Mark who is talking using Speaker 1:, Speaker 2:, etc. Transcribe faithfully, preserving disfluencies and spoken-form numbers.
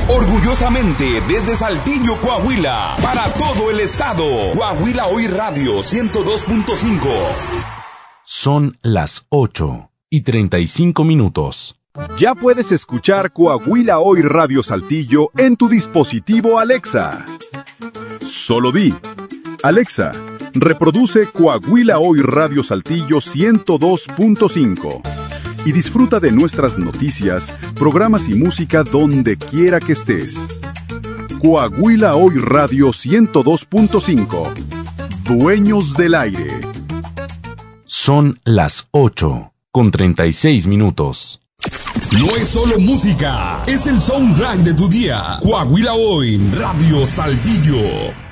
Speaker 1: Orgullosamente desde Saltillo, Coahuila, para todo el estado. Coahuila Hoy Radio ciento dos punto cinco.
Speaker 2: Son las ocho y treinta y cinco minutos.
Speaker 3: Ya puedes escuchar Coahuila Hoy Radio Saltillo en tu dispositivo Alexa. Solo di: Alexa, reproduce Coahuila Hoy Radio Saltillo ciento dos punto cinco y disfruta de nuestras noticias, programas y música donde quiera que estés. Coahuila Hoy Radio ciento dos punto cinco. Dueños del aire.
Speaker 2: Son las ocho con treinta y seis minutos.
Speaker 1: No es solo música, es el soundtrack de tu día. Coahuila Hoy Radio Saltillo.